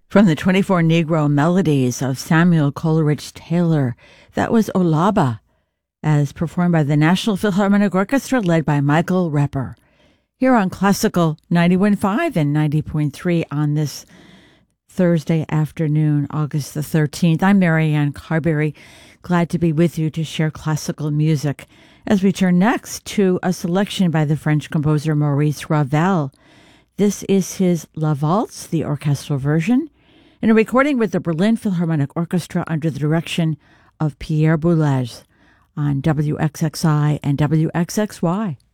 From the 24 Negro Melodies of Samuel Coleridge Taylor, that was Olaba, as performed by the National Philharmonic Orchestra led by Michael Repper. Here on Classical 91.5 and 90.3 on this Thursday afternoon, August the 13th. I'm Marianne Carberry, glad to be with you to share classical music as we turn next to a selection by the French composer Maurice Ravel. This is his La Valse, the orchestral version, in a recording with the Berlin Philharmonic Orchestra under the direction of Pierre Boulez on WXXI and WXXY.